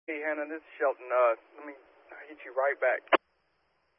Hey, Hannah, this is Shelton. Let me hit you right back.